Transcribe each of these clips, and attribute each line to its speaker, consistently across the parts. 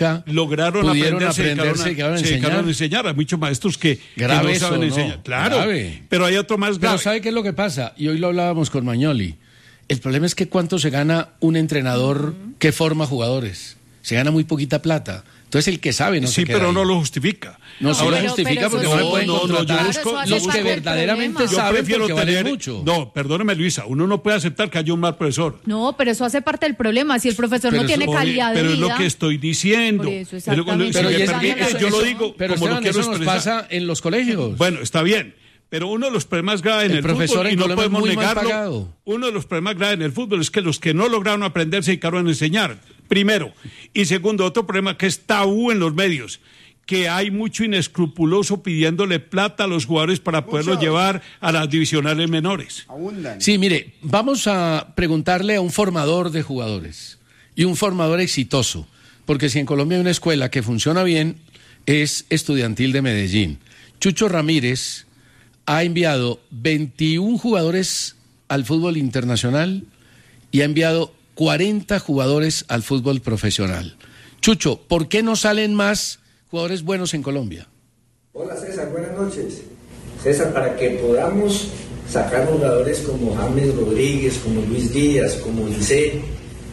Speaker 1: lograron aprenderse y quedaron a enseñar. Hay muchos maestros que no saben enseñar. Claro, grave. Pero hay otro más grave.
Speaker 2: Pero ¿sabe qué es lo que pasa? Y hoy lo hablábamos con Magnoli. El problema es que ¿cuánto se gana un entrenador que forma jugadores? Se gana muy poquita plata. Entonces el que sabe no se queda
Speaker 1: pero
Speaker 2: ahí.
Speaker 1: No lo justifica.
Speaker 2: No lo justifica porque no pueden contratar los que verdaderamente saben porque valen mucho.
Speaker 1: No, perdóneme Luisa, uno no puede aceptar que haya un mal profesor.
Speaker 3: No, pero eso hace parte del problema. Si el profesor no tiene calidad de vida.
Speaker 1: Pero es lo que estoy diciendo.
Speaker 3: Por eso, exactamente.
Speaker 1: Yo lo digo
Speaker 2: pero
Speaker 1: como
Speaker 2: Esteban,
Speaker 1: lo quiero
Speaker 2: eso nos pasa en los colegios.
Speaker 1: Bueno, está bien. Pero uno de los problemas graves en el fútbol, y no podemos negarlo, uno de los problemas graves en el fútbol es que los que no lograron aprender se dedicaron a enseñar, primero. Y segundo, otro problema que es tabú en los medios, que hay mucho inescrupuloso pidiéndole plata a los jugadores para poderlos llevar a las divisionales menores.
Speaker 2: Sí, mire, vamos a preguntarle a un formador de jugadores y un formador exitoso, porque si en Colombia hay una escuela que funciona bien, es Estudiantil de Medellín. Chucho Ramírez ha enviado 21 jugadores al fútbol internacional y ha enviado 40 jugadores al fútbol profesional. Chucho, ¿por qué no salen más jugadores buenos en Colombia?
Speaker 4: Hola César, buenas noches. César, para que podamos sacar jugadores como James Rodríguez, como Luis Díaz, como Lisset,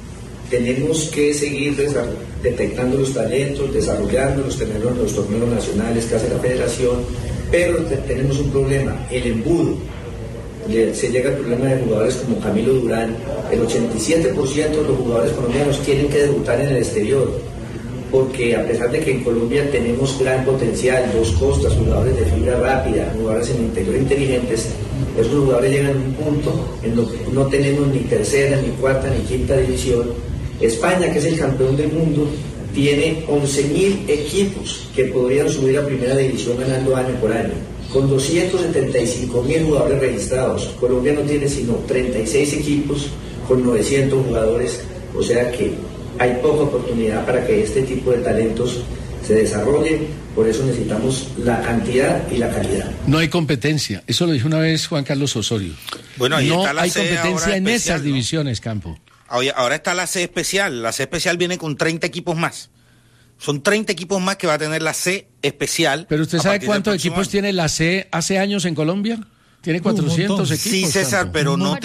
Speaker 4: tenemos que seguir detectando los talentos, desarrollándolos, tenerlos en los torneos nacionales que hace la federación, pero tenemos un problema, el embudo. Se llega al problema de jugadores como Camilo Durán. El 87% de los jugadores colombianos tienen que debutar en el exterior, porque a pesar de que en Colombia tenemos gran potencial, dos costas, jugadores de fibra rápida, jugadores en el interior inteligentes, esos jugadores llegan a un punto en lo que no tenemos ni tercera, ni cuarta, ni quinta división. España, que es el campeón del mundo, tiene 11.000 equipos que podrían subir a primera división ganando año por año, con 275.000 jugadores registrados. Colombia no tiene sino 36 equipos con 900 jugadores, o sea que hay poca oportunidad para que este tipo de talentos se desarrollen. Por eso necesitamos la cantidad y la calidad.
Speaker 2: No hay competencia, eso lo dijo una vez Juan Carlos Osorio.
Speaker 5: Bueno, ahí
Speaker 2: no
Speaker 5: está la
Speaker 2: hay
Speaker 5: C
Speaker 2: competencia en
Speaker 5: especial,
Speaker 2: esas divisiones, Campo.
Speaker 5: Ahora está la C especial. La C especial viene con 30 equipos más. Son 30 equipos más que va a tener la C especial.
Speaker 2: ¿Pero usted sabe cuántos equipos tiene la C hace años en Colombia? Tiene 400 equipos.
Speaker 5: Sí, César,
Speaker 2: Campo.
Speaker 5: pero no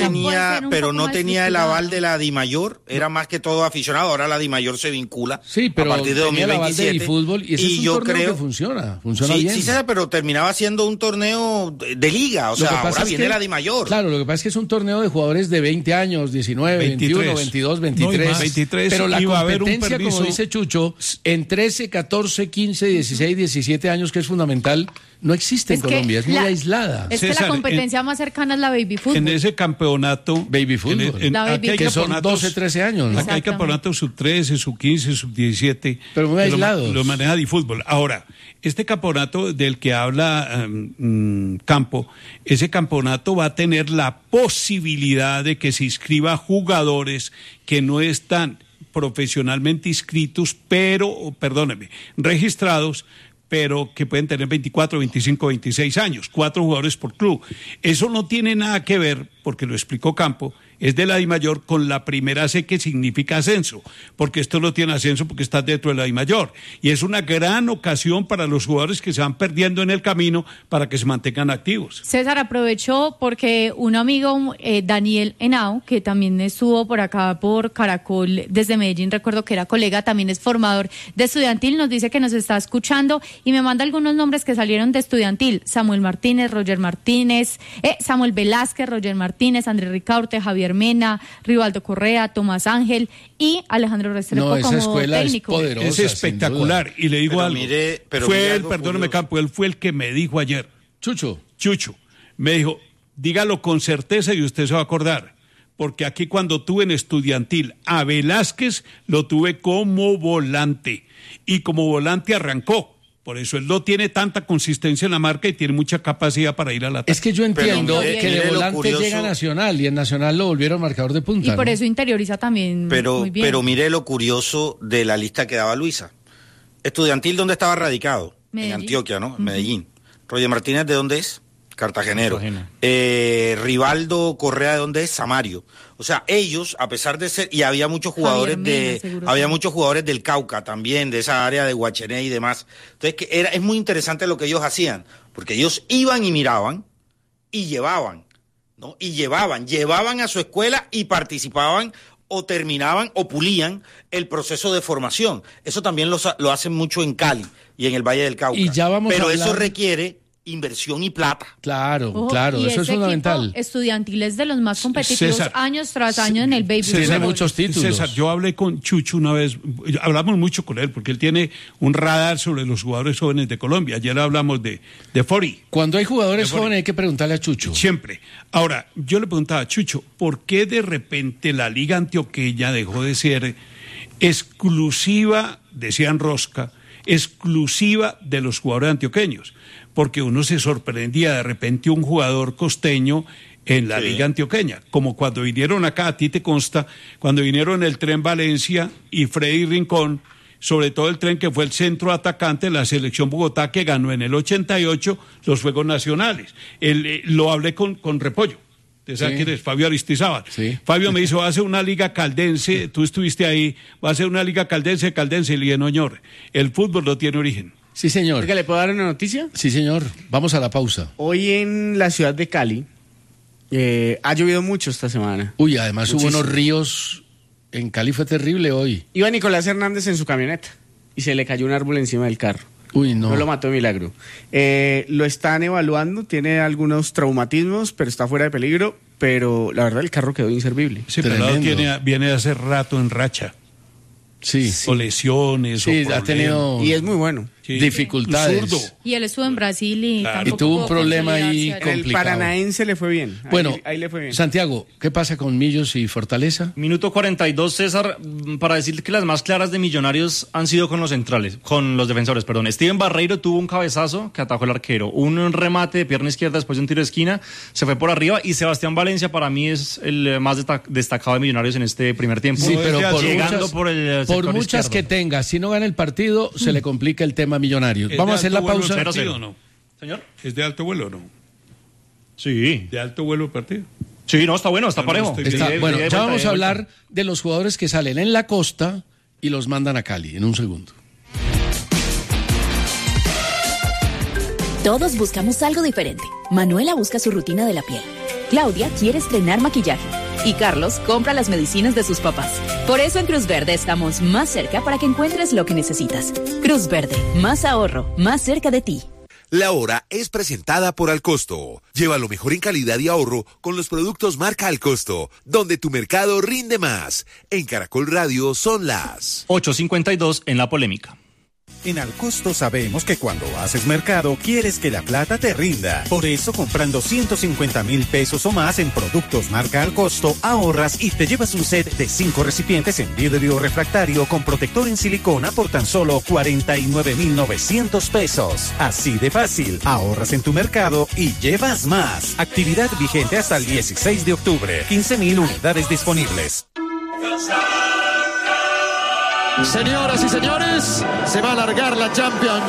Speaker 5: tenía el aval de la DIMAYOR. Era más que todo aficionado. Ahora la DIMAYOR se vincula
Speaker 2: pero
Speaker 5: a partir de 2027. El aval de
Speaker 2: fútbol y ese es un torneo que funciona bien.
Speaker 5: Sí, César, pero terminaba siendo un torneo de liga. O sea, ahora viene la DIMAYOR.
Speaker 2: Claro, lo que pasa es que es un torneo de jugadores de 20 años, 19, 21, 22, 23.
Speaker 1: 23
Speaker 2: pero la competencia,
Speaker 1: como
Speaker 2: dice Chucho, en 13, 14, 15, 16, 17 años, que es fundamental, no existe en Colombia, es muy aislada.
Speaker 3: Es César, que la competencia más cercana es la baby fútbol.
Speaker 1: En ese campeonato...
Speaker 2: Baby fútbol.
Speaker 1: Que
Speaker 2: son 12, 13 años, ¿no?
Speaker 1: Acá hay campeonatos sub-13, sub-15, sub-17.
Speaker 2: Pero muy aislados.
Speaker 1: Lo maneja DiFútbol. Ahora, este campeonato del que habla Campo, ese campeonato va a tener la posibilidad de que se inscriba jugadores que no están profesionalmente inscritos, registrados, pero que pueden tener 24, 25, 26 años, 4 jugadores por club. Eso no tiene nada que ver, porque lo explicó Campo, es de la DIMAYOR con la primera C, que significa ascenso, porque esto no tiene ascenso porque está dentro de la DIMAYOR, y es una gran ocasión para los jugadores que se van perdiendo en el camino para que se mantengan activos.
Speaker 3: César, aprovechó porque un amigo, Daniel Henao, que también estuvo por acá por Caracol desde Medellín, recuerdo que era colega, también es formador de Estudiantil, nos dice que nos está escuchando y me manda algunos nombres que salieron de Estudiantil: Samuel Martínez, Roger Martínez, Samuel Velázquez, Roger Martínez, Andrés Ricaurte, Javier Mena, Rivaldo Correa, Tomás Ángel y Alejandro Restrepo como técnico.
Speaker 1: Es espectacular. Y le digo algo. Perdóneme Campo, él fue el que me dijo ayer. Chucho, me dijo, dígalo con certeza y usted se va a acordar. Porque aquí cuando tuve en Estudiantil a Velázquez, lo tuve como volante. Y como volante arrancó. Por eso él no tiene tanta consistencia en la marca y tiene mucha capacidad para ir al ataque.
Speaker 2: Es que yo entiendo que de volante llega a Nacional y en Nacional lo volvieron marcador de punta.
Speaker 3: Y por eso interioriza también muy bien.
Speaker 5: Pero mire lo curioso de la lista que daba Luisa. Estudiantil, ¿dónde estaba radicado?
Speaker 3: Medellín.
Speaker 5: En Antioquia, ¿no? Medellín. Roger Martínez, ¿de dónde es? Cartagenero. Rivaldo Correa, ¿de dónde es? Samario. O O sea, ellos, a pesar de ser, y había muchos jugadores muchos jugadores del Cauca también, de esa área de Guachené y demás. Entonces, es muy interesante lo que ellos hacían, porque ellos iban y miraban y llevaban, ¿no? Y llevaban a su escuela y participaban o terminaban o pulían el proceso de formación. Eso también lo hacen mucho en Cali y en el Valle del Cauca.
Speaker 2: Y ya vamos
Speaker 5: Pero
Speaker 2: a hablar...
Speaker 5: eso requiere inversión y plata.
Speaker 2: Claro, eso es fundamental.
Speaker 3: Estudiantil es de los más competitivos,
Speaker 1: César,
Speaker 3: años tras año en el baby.
Speaker 2: Tiene muchos títulos.
Speaker 1: César, yo hablé con Chucho una vez, hablamos mucho con él, porque él tiene un radar sobre los jugadores jóvenes de Colombia. Ayer hablamos de Fori.
Speaker 2: Cuando hay jugadores jóvenes hay que preguntarle a Chucho.
Speaker 1: Siempre. Ahora, yo le preguntaba a Chucho, ¿por qué de repente la Liga Antioqueña dejó de ser exclusiva, decían Rosca, exclusiva de los jugadores antioqueños? Porque uno se sorprendía de repente un jugador costeño en la Liga Antioqueña, como cuando vinieron acá, a ti te consta, cuando vinieron el Tren Valencia y Freddy Rincón, sobre todo el Tren que fue el centro atacante de la selección Bogotá que ganó en el 88 los Juegos Nacionales. Lo hablé con Repollo. ¿Te sabes quién es? Fabio Aristizábal. Sí. Fabio me dijo, va a hacer una liga caldense, tú estuviste ahí, va a ser una liga caldense, y le dije, no, señor, el fútbol no tiene origen.
Speaker 2: Sí, señor.
Speaker 6: Oiga, ¿le puedo dar una noticia?
Speaker 2: Sí, señor. Vamos a la pausa.
Speaker 6: Hoy en la ciudad de Cali ha llovido mucho esta semana.
Speaker 2: Uy, además hubo unos ríos. En Cali fue terrible hoy.
Speaker 6: Iba Nicolás Hernández en su camioneta y se le cayó un árbol encima del carro.
Speaker 2: Uy, no.
Speaker 6: No lo mató de milagro. Lo están evaluando, tiene alguos traumatismos, pero está fuera de peligro. Pero la verdad el carro quedó inservible.
Speaker 1: Ese pelado viene de hace rato en racha.
Speaker 2: Sí.
Speaker 1: O lesiones.
Speaker 2: Sí,
Speaker 1: o
Speaker 2: ha tenido...
Speaker 6: Y es muy bueno.
Speaker 2: Sí. Dificultades.
Speaker 3: Y él estuvo en Brasil y
Speaker 2: y tuvo un problema ahí complicado.
Speaker 6: El Paranaense le fue bien.
Speaker 2: Bueno,
Speaker 6: ahí le fue bien.
Speaker 2: Santiago, ¿qué pasa con Millos y Fortaleza?
Speaker 7: Minuto 42, César, para decir que las más claras de Millonarios han sido con los centrales, con los defensores, perdón. Steven Barreiro tuvo un cabezazo que atajó el arquero, un remate de pierna izquierda después de un tiro de esquina, se fue por arriba, y Sebastián Valencia para mí es el más destacado de Millonarios en este primer tiempo.
Speaker 2: Sí, pero por muchas
Speaker 7: izquierdo
Speaker 2: que tenga, si no gana el partido, se le complica el tema Millonarios. Vamos a hacer la pausa.
Speaker 1: ¿O no?
Speaker 7: ¿Señor?
Speaker 1: ¿Es de alto vuelo o no?
Speaker 7: Sí.
Speaker 1: ¿De alto vuelo el partido?
Speaker 7: Sí, no, está bueno, está parejo.
Speaker 2: Bueno, ya vamos a hablar de los jugadores que salen en la costa y los mandan a Cali en un segundo.
Speaker 8: Todos buscamos algo diferente. Manuela busca su rutina de la piel. Claudia quiere estrenar maquillaje. Y Carlos compra las medicinas de sus papás. Por eso en Cruz Verde estamos más cerca para que encuentres lo que necesitas. Cruz Verde, más ahorro, más cerca de ti.
Speaker 9: La Hora es presentada por Alcosto. Lleva lo mejor en calidad y ahorro con los productos marca Alcosto, donde tu mercado rinde más. En Caracol Radio son las
Speaker 7: 8:52 en La Polémica.
Speaker 10: En Alcosto sabemos que cuando haces mercado quieres que la plata te rinda. Por eso, comprando 150,000 pesos o más en productos marca Alcosto, ahorras y te llevas un set de 5 recipientes en vidrio refractario con protector en silicona por tan solo 49,900 pesos. Así de fácil, ahorras en tu mercado y llevas más. Actividad vigente hasta el 16 de octubre. 15,000 unidades disponibles.
Speaker 11: Señoras y señores, se va a alargar la Champions.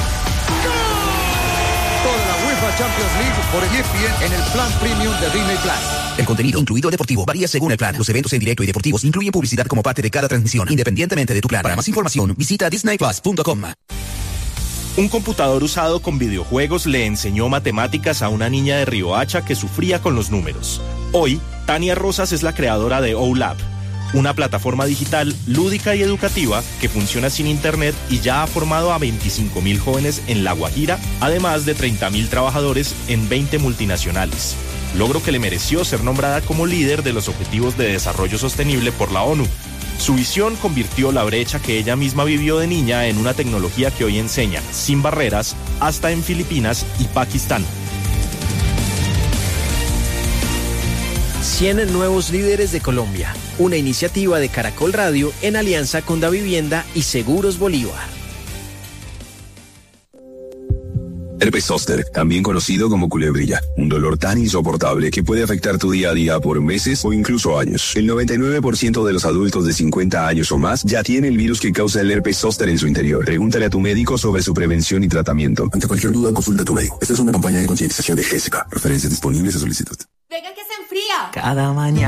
Speaker 11: Toda la UEFA Champions League por ESPN en el plan premium de Disney Plus.
Speaker 12: El contenido incluido deportivo varía según el plan. Los eventos en directo y deportivos incluyen publicidad como parte de cada transmisión, independientemente de tu plan. Para más información, visita disneyplus.com.
Speaker 13: Un computador usado con videojuegos le enseñó matemáticas a una niña de Riohacha que sufría con los números. Hoy, Tania Rosas es la creadora de OLab, una plataforma digital lúdica y educativa que funciona sin internet y ya ha formado a 25,000 jóvenes en La Guajira, además de 30,000 trabajadores en 20 multinacionales. Logro que le mereció ser nombrada como líder de los Objetivos de Desarrollo Sostenible por la ONU. Su visión convirtió la brecha que ella misma vivió de niña en una tecnología que hoy enseña sin barreras hasta en Filipinas y Pakistán.
Speaker 14: 100 nuevos líderes de Colombia, una iniciativa de Caracol Radio en alianza con Davivienda y Seguros Bolívar.
Speaker 15: Herpes zóster, también conocido como culebrilla, un dolor tan insoportable que puede afectar tu día a día por meses o incluso años. El 99% de los adultos de 50 años o más ya tiene el virus que causa el herpes zóster en su interior. Pregúntale a tu médico sobre su prevención y tratamiento. Ante cualquier duda, consulta a tu médico. Esta es una campaña de concientización de GESCA. Referencias disponibles a solicitud.
Speaker 16: Venga que se enfría.
Speaker 14: Cada mañana.